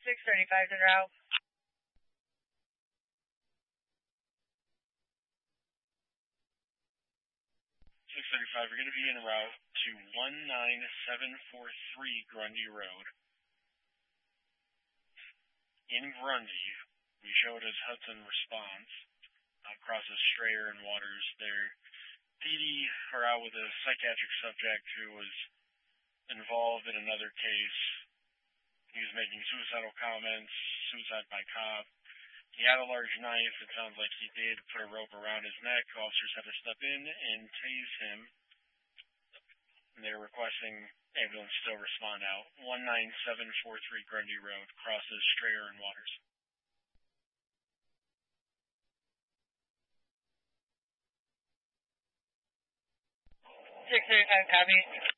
635 en route. 635, you're going to be en route to 19743 Grundy Road. In Grundy, we showed as Hudson response, crosses Strayer and Waters. Their PD are out with a psychiatric subject who was involved in another case. He was making suicidal comments, suicide by cop. He had a large knife. It sounds like he did put a rope around his neck. Officers had to step in and tase him. And they're requesting ambulance still respond out. 19743 Grundy Road, crosses Strayer and Waters. 635, copy.